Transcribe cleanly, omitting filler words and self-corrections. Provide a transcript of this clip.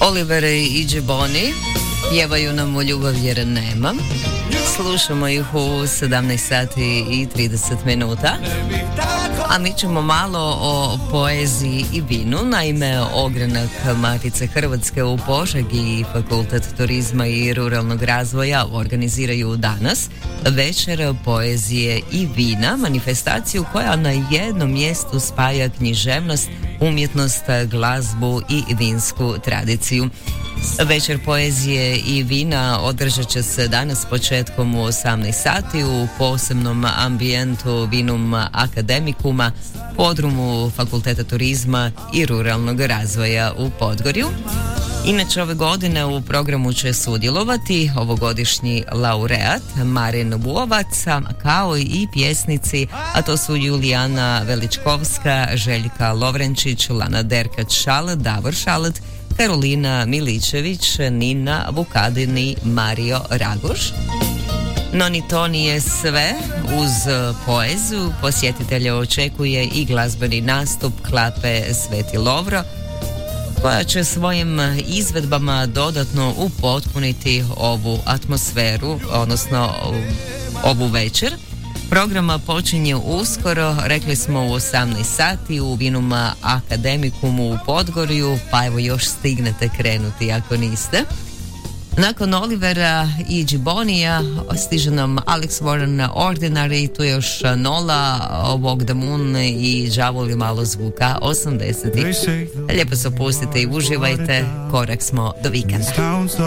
Oliver i Gibboni pjevaju nam o ljubav jer nemam. Slušamo ih u 17 sati i 30 minuta. A mi ćemo malo o poeziji i vinu. Naime, ogranak Matice Hrvatske u Požegi i Fakultet turizma i ruralnog razvoja organiziraju danas večer poezije i vina, manifestaciju koja na jednom mjestu spaja književnost, umjetnost, glazbu i vinsku tradiciju. Večer poezije i vina održat će se danas početkom u 18 sati u posebnom ambijentu Vinum Academicuma, podrumu Fakulteta turizma i ruralnog razvoja u Podgorju. Inače, ove godine u programu će sudjelovati ovogodišnji laureat Marin Vuovac, kao i pjesnici, a to su Julijana Veličkovska, Željka Lovrenčić, Lana Derkač-Šalet, Davor Šalet, Karolina Miličević, Nina Vukadin i Mario Raguš. No ni to nije sve. Uz poeziju posjetitelje očekuje i glazbeni nastup Klape Sveti Lovro, koja će svojim izvedbama dodatno upotpuniti ovu atmosferu, odnosno ovu večer. Program počinje uskoro, rekli smo u 18 sati u Vinum Academicumu u Podgorju, pa evo još stignete krenuti ako niste. Nakon Olivera i Gibbonija stiže nam Alex Warren Ordinary, tu je još Nola, Walk the Moon i Đavoli malo zvuka 80-ih. Lijepo se opustite i uživajte, korak smo do vikenda.